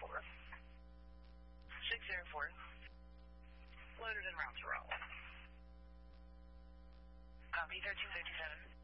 604. 604. Loaded and route to Raleigh. Copy, 1357.